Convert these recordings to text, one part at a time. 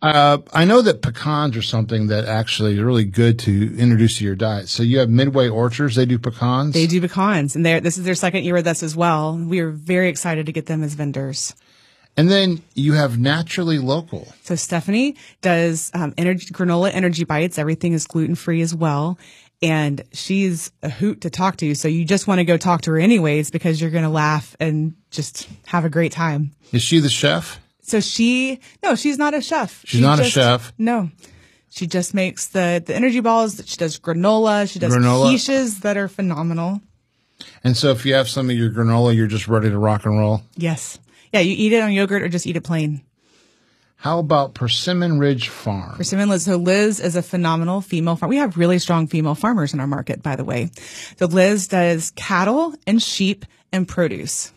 I know that pecans are something that actually is really good to introduce to your diet. So you have Midway Orchards. They do pecans. They do pecans, and this is their second year with us as well. We are very excited to get them as vendors. And then you have Naturally Local. So Stephanie does granola energy bites. Everything is gluten-free as well. And she's a hoot to talk to. So you just want to go talk to her anyways because you're going to laugh and just have a great time. Is she the chef? So she's not a chef. She's not a chef. No. She just makes the energy balls. She does granola. She does quiches that are phenomenal. And so if you have some of your granola, you're just ready to rock and roll? Yes. Yeah, you eat it on yogurt or just eat it plain. How about Persimmon Ridge Farm? Persimmon Liz. So Liz is a phenomenal female farmer. We have really strong female farmers in our market, by the way. So Liz does cattle and sheep and produce.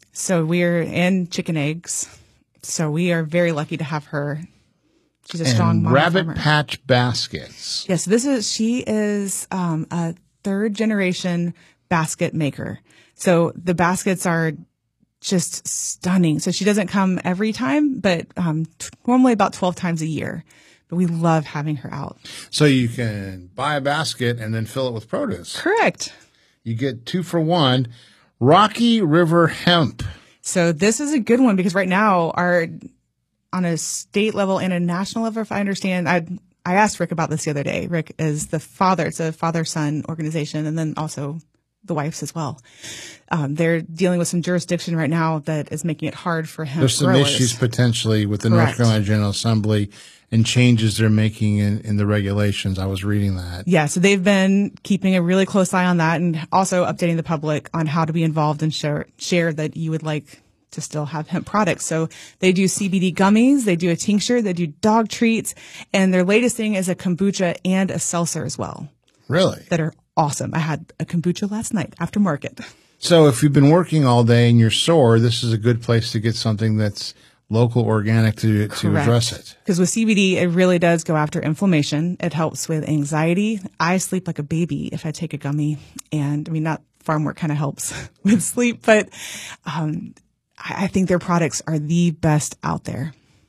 And chicken eggs. So we are very lucky to have her. She's a strong mama Rabbit farmer. Patch Baskets. Yes, she is a third generation basket maker. So the baskets are just stunning. So she doesn't come every time, but normally about 12 times a year. But we love having her out. So you can buy a basket and then fill it with produce. Correct. You get 2 for 1. Rocky River Hemp. So this is a good one because right now on a state level and a national level, if I understand, I asked Rick about this the other day. Rick is the father. It's a father-son organization, and then also the wife's as well. They're dealing with some jurisdiction right now that is making it hard for hemp There's some growers. issues potentially with the Correct. North Carolina General Assembly and changes they're making in the regulations. I was reading that. Yeah, so they've been keeping a really close eye on that and also updating the public on how to be involved and share that you would like to still have hemp products. So they do CBD gummies, they do a tincture, they do dog treats, and their latest thing is a kombucha and a seltzer as well. Really? That are awesome. I had a kombucha last night after market. So if you've been working all day and you're sore, this is a good place to get something that's local, organic to address it. Because with CBD, it really does go after inflammation. It helps with anxiety. I sleep like a baby if I take a gummy. And I mean, not farm work kind of helps with sleep, but I think their products are the best out there.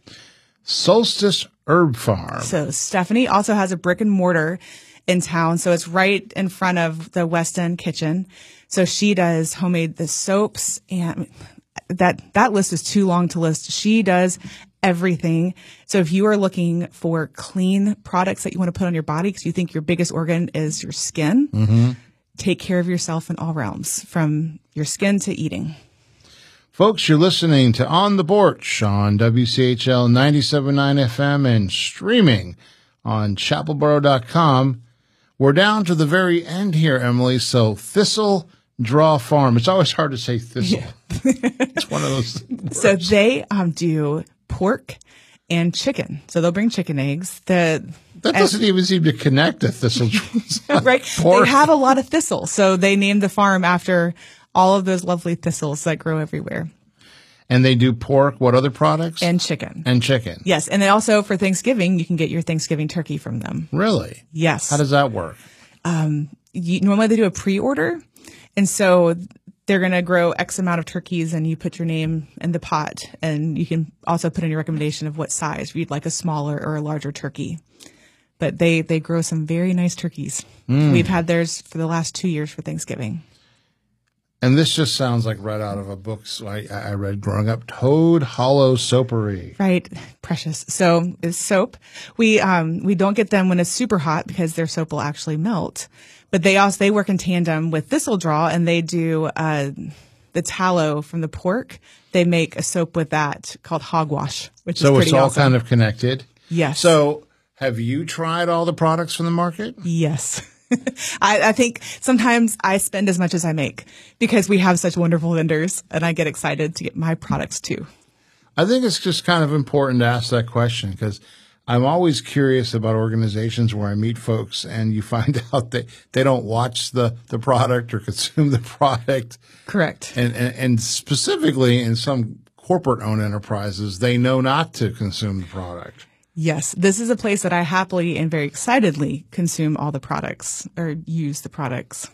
Solstice Herb Farm. So Stephanie also has a brick and mortar in town. So it's right in front of the West End kitchen. So she does the soaps, and that list is too long to list. She does everything. So if you are looking for clean products that you want to put on your body because you think your biggest organ is your skin, take care of yourself in all realms, from your skin to eating. Folks, you're listening to On the Porch on WCHL 97.9 FM and streaming on chapelboro.com. We're down to the very end here, Emily. So Thistle Draw Farm. It's always hard to say thistle. Yeah. It's one of those words. So they do pork and chicken. So they'll bring chicken eggs. That doesn't even seem to connect to thistle. Right. Pork. They have a lot of thistle. So they named the farm after all of those lovely thistles that grow everywhere. And they do pork. What other products? And chicken. And chicken. Yes. And then also for Thanksgiving, you can get your Thanksgiving turkey from them. Really? Yes. How does that work? Normally they do a pre-order. And so they're going to grow X amount of turkeys and you put your name in the pot. And you can also put in your recommendation of what size. You'd like a smaller or a larger turkey. But they grow some very nice turkeys. We've had theirs for the last 2 years for Thanksgiving. And this just sounds like right out of a book I read growing up, Toad Hollow Soapery. Right. Precious. So it's soap. We don't get them when it's super hot because their soap will actually melt. But they work in tandem with Thistle Draw, and they do the tallow from the pork. They make a soap with that called Hogwash, which is pretty awesome. So it's all kind of connected? Yes. So have you tried all the products from the market? Yes. I think sometimes I spend as much as I make because we have such wonderful vendors, and I get excited to get my products too. I think it's just kind of important to ask that question because I'm always curious about organizations where I meet folks and you find out that they don't watch the product or consume the product. Correct. And specifically in some corporate-owned enterprises, they know not to consume the product. Yes, this is a place that I happily and very excitedly consume all the products or use the products.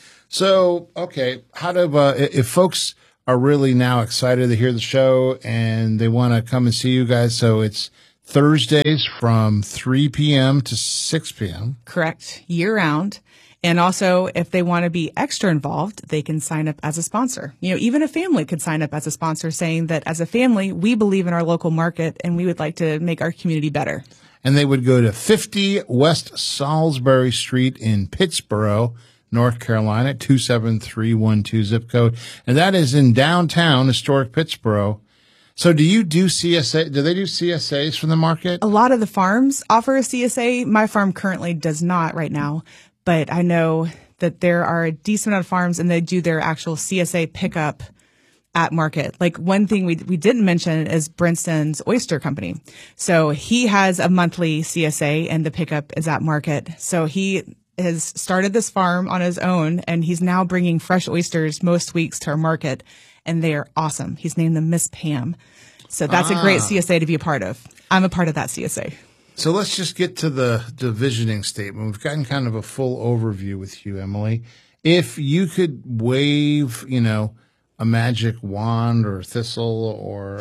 So, okay, if folks are really now excited to hear the show and they want to come and see you guys, so it's Thursdays from 3 p.m. to 6 p.m. Correct. Year round. And also, if they want to be extra involved, they can sign up as a sponsor. Even a family could sign up as a sponsor saying that as a family, we believe in our local market and we would like to make our community better. And they would go to 50 West Salisbury Street in Pittsboro, North Carolina, 27312 zip code. And that is in downtown historic Pittsboro. So do you do CSA? Do they do CSAs from the market? A lot of the farms offer a CSA. My farm currently does not right now, but I know that there are a decent amount of farms and they do their actual CSA pickup at market. Like one thing we didn't mention is Brinson's Oyster Company. So he has a monthly CSA and the pickup is at market. So he has started this farm on his own and he's now bringing fresh oysters most weeks to our market and they are awesome. He's named them Miss Pam. So that's a great CSA to be a part of. I'm a part of that CSA. So let's just get to the visioning statement. We've gotten kind of a full overview with you, Emily. If you could wave, a magic wand or thistle or,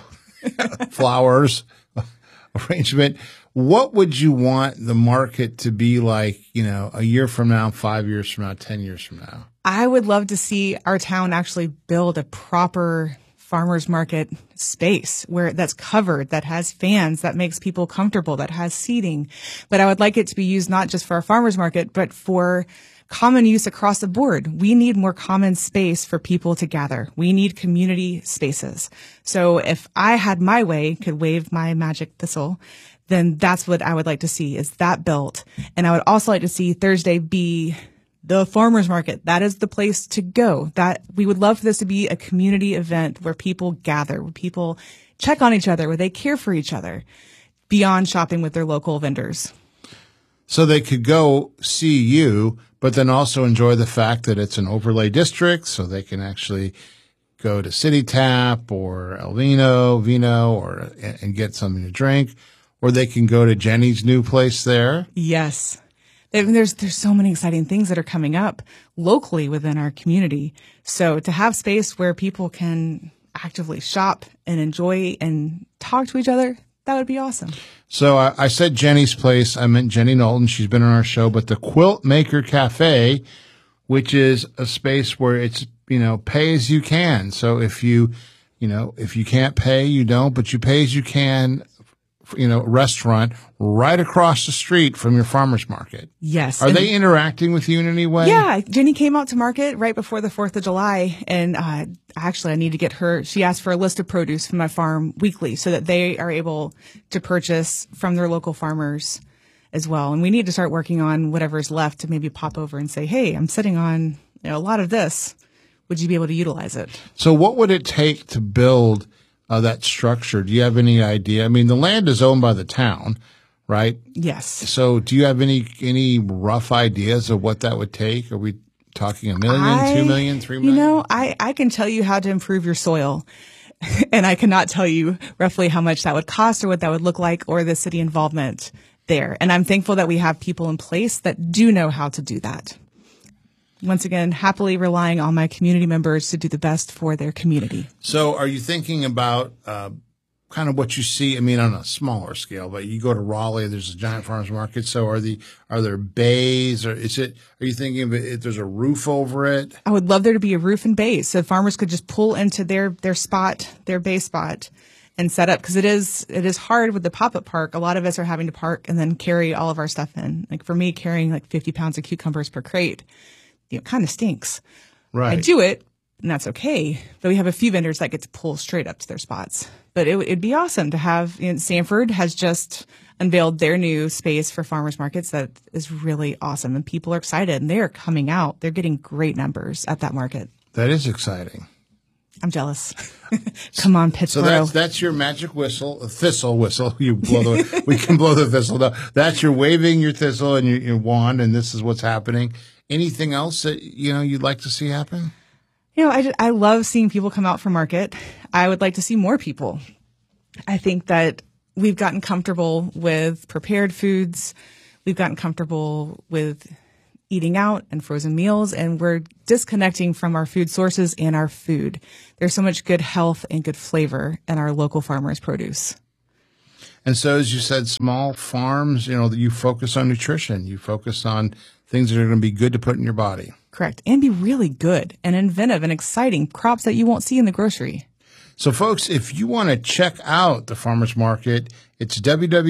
flowers arrangement, what would you want the market to be like, a year from now, 5 years from now, 10 years from now? I would love to see our town actually build a proper farmers market space where that's covered, that has fans, that makes people comfortable, that has seating. But I would like it to be used not just for our farmers market, but for common use across the board. We need more common space for people to gather. We need community spaces. So if I had my way, could wave my magic thistle, then that's what I would like to see is that built. And I would also like to see Thursday be the farmers market. That is the place to go. That we would love for this to be a community event where people gather, where people check on each other, where they care for each other beyond shopping with their local vendors. So they could go see you, but then also enjoy the fact that it's an overlay district, so they can actually go to City Tap or El Vino, and get something to drink, or they can go to Jenny's new place there. Yes. There's so many exciting things that are coming up locally within our community. So to have space where people can actively shop and enjoy and talk to each other, that would be awesome. So I said Jenny's place. I meant Jenny Knowlton. She's been on our show. But the Quilt Maker Cafe, which is a space where it's, pay as you can. So if you can't pay, you don't, but you pay as you can, restaurant right across the street from your farmer's market. Yes. Are they interacting with you in any way? Yeah. Jenny came out to market right before the 4th of July. And actually, I need to get her. She asked for a list of produce from my farm weekly so that they are able to purchase from their local farmers as well. And we need to start working on whatever's left to maybe pop over and say, hey, I'm sitting on a lot of this. Would you be able to utilize it? So what would it take to build that structure? Do you have any idea? I mean, the land is owned by the town, right? Yes. So do you have any rough ideas of what that would take? Are we talking $1 million, 2 million, 3 million? I can tell you how to improve your soil. And I cannot tell you roughly how much that would cost or what that would look like or the city involvement there. And I'm thankful that we have people in place that do know how to do that. Once again, happily relying on my community members to do the best for their community. So are you thinking about kind of what you see? I mean, on a smaller scale, but you go to Raleigh, there's a giant farmers market. So are there bays or are you thinking of it, if there's a roof over it? I would love there to be a roof and bays so farmers could just pull into their spot, their bay spot and set up. Cause it is hard with the pop-up park. A lot of us are having to park and then carry all of our stuff in. Like for me, carrying like 50 pounds of cucumbers per crate, kind of stinks. Right. I do it, and that's okay. But we have a few vendors that get to pull straight up to their spots. But it'd be awesome to have. Sanford has just unveiled their new space for farmers markets that is really awesome, and people are excited, and they are coming out. They're getting great numbers at that market. That is exciting. I'm jealous. Come on, Pittsboro. So that's your magic whistle, a thistle whistle. You blow we can blow the thistle. No, that's your waving your thistle and your wand, and this is what's happening. Anything else that, you'd like to see happen? I love seeing people come out for market. I would like to see more people. I think that we've gotten comfortable with prepared foods. We've gotten comfortable with eating out and frozen meals, and we're disconnecting from our food sources and our food. There's so much good health and good flavor in our local farmers' produce. And so, as you said, small farms, that you focus on nutrition. You focus on things that are going to be good to put in your body. Correct. And be really good and inventive and exciting crops that you won't see in the grocery. So, folks, if you want to check out the farmers market, it's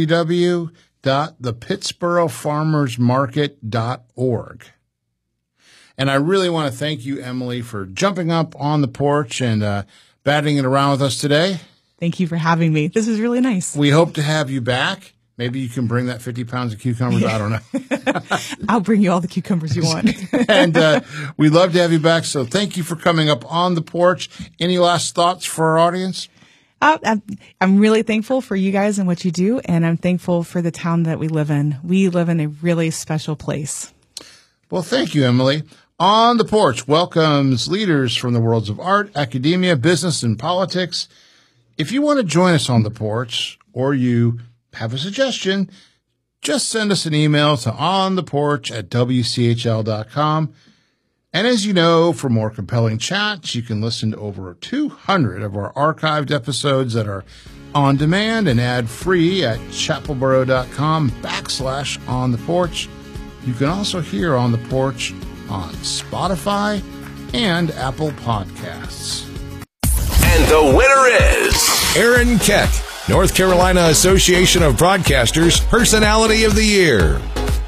www.thepittsburghfarmersmarket.org. And I really want to thank you, Emily, for jumping up on the porch and batting it around with us today. Thank you for having me. This is really nice. We hope to have you back. Maybe you can bring that 50 pounds of cucumbers. I don't know. I'll bring you all the cucumbers you want. And we'd love to have you back. So thank you for coming up on the porch. Any last thoughts for our audience? I'm really thankful for you guys and what you do. And I'm thankful for the town that we live in. We live in a really special place. Well, thank you, Emily. On the Porch welcomes leaders from the worlds of art, academia, business, and politics. If you want to join us on the porch or you have a suggestion, just send us an email to ontheporch@wchl.com. And as you know, for more compelling chats, you can listen to over 200 of our archived episodes that are on demand and ad-free at chapelboro.com/ontheporch. You can also hear On the Porch on Spotify and Apple Podcasts. And the winner is Aaron Keck, North Carolina Association of Broadcasters Personality of the Year.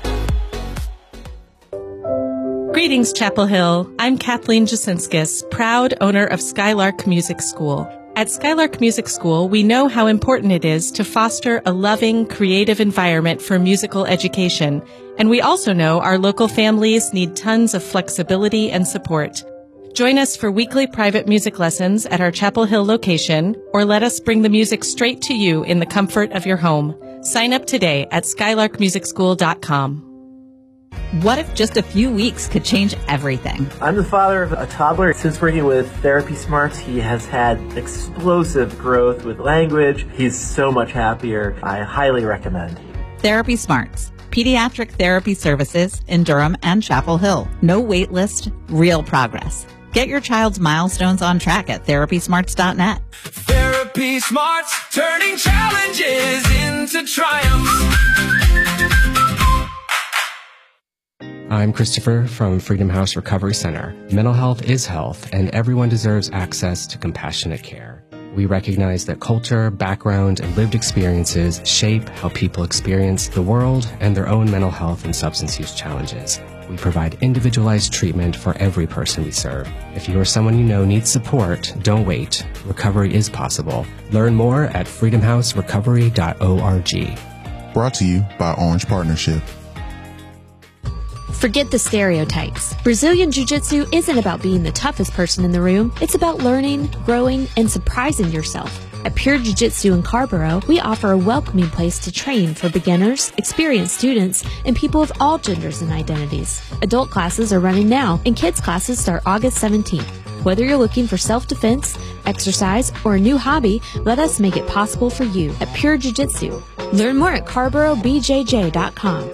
Greetings, Chapel Hill. I'm Kathleen Jasinskis, proud owner of Skylark Music School. At Skylark Music School, we know how important it is to foster a loving, creative environment for musical education. And we also know our local families need tons of flexibility and support. Join us for weekly private music lessons at our Chapel Hill location, or let us bring the music straight to you in the comfort of your home. Sign up today at skylarkmusicschool.com. What if just a few weeks could change everything? I'm the father of a toddler. Since working with Therapy Smarts, he has had explosive growth with language. He's so much happier. I highly recommend. Therapy Smarts, pediatric therapy services in Durham and Chapel Hill. No wait list, real progress. Get your child's milestones on track at therapysmarts.net. Therapy Smarts, turning challenges into triumphs. I'm Christopher from Freedom House Recovery Center. Mental health is health, and everyone deserves access to compassionate care. We recognize that culture, background, and lived experiences shape how people experience the world and their own mental health and substance use challenges. We provide individualized treatment for every person we serve. If you or someone you know needs support, don't wait. Recovery is possible. Learn more at freedomhouserecovery.org. Brought to you by Orange Partnership. Forget the stereotypes. Brazilian Jiu-Jitsu isn't about being the toughest person in the room. It's about learning, growing, and surprising yourself. At Pure Jiu-Jitsu in Carborough, we offer a welcoming place to train for beginners, experienced students, and people of all genders and identities. Adult classes are running now, and kids classes start August 17th. Whether you're looking for self-defense, exercise, or a new hobby, let us make it possible for you at Pure Jiu-Jitsu. Learn more at CarboroughBJJ.com.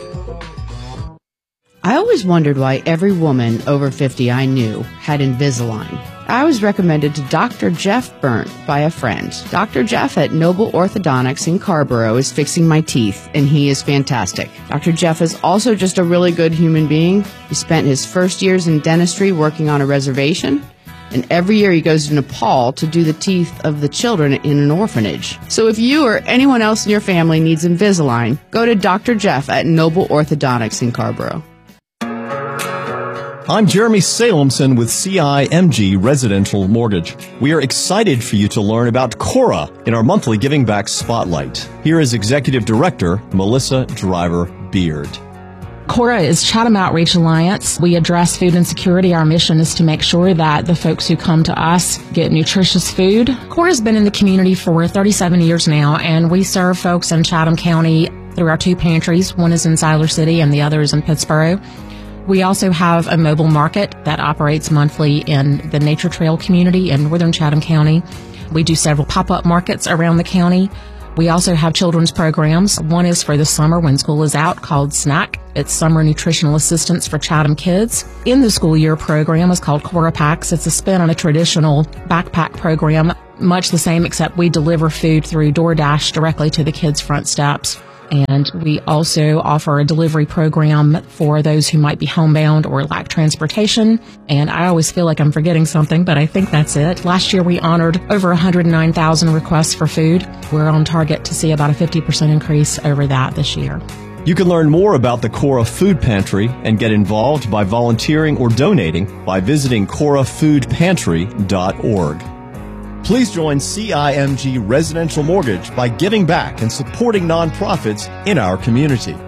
I always wondered why every woman over 50 I knew had Invisalign. I was recommended to Dr. Jeff Burnt by a friend. Dr. Jeff at Noble Orthodontics in Carborough is fixing my teeth, and he is fantastic. Dr. Jeff is also just a really good human being. He spent his first years in dentistry working on a reservation, and every year he goes to Nepal to do the teeth of the children in an orphanage. So if you or anyone else in your family needs Invisalign, go to Dr. Jeff at Noble Orthodontics in Carborough. I'm Jeremy Salemson with CIMG Residential Mortgage. We are excited for you to learn about Cora in our monthly Giving Back Spotlight. Here is Executive Director Melissa Driver-Beard. Cora is Chatham Outreach Alliance. We address food insecurity. Our mission is to make sure that the folks who come to us get nutritious food. Cora's been in the community for 37 years now, and we serve folks in Chatham County through our two pantries. One is in Siler City and the other is in Pittsburgh. We also have a mobile market that operates monthly in the Nature Trail community in northern Chatham County. We do several pop-up markets around the county. We also have children's programs. One is for the summer when school is out called SNAC. It's Summer Nutritional Assistance for Chatham Kids. In the school year program is called Cora Packs. It's a spin on a traditional backpack program. much the same, except we deliver food through DoorDash directly to the kids' front steps. And we also offer a delivery program for those who might be homebound or lack transportation. And I always feel like I'm forgetting something, but I think that's it. Last year, we honored over 109,000 requests for food. We're on target to see about a 50% increase over that this year. You can learn more about the Cora Food Pantry and get involved by volunteering or donating by visiting corafoodpantry.org. Please join CIMG Residential Mortgage by giving back and supporting nonprofits in our community.